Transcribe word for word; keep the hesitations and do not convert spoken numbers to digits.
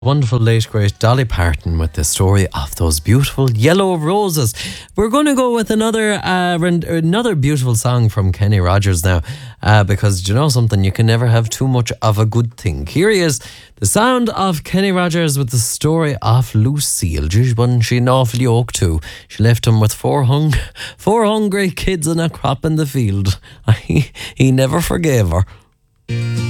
Wonderful late great Dolly Parton with the story of those beautiful yellow roses. We're going to go with another uh, rend- another beautiful song from Kenny Rogers now, uh, because do you know something? You can never have too much of a good thing. Here he is, the sound of Kenny Rogers with the story of Lucille. Geez, wasn't she an awful yoke too? She left him with four hung, four hungry kids and a crop in the field. he, he never forgave her.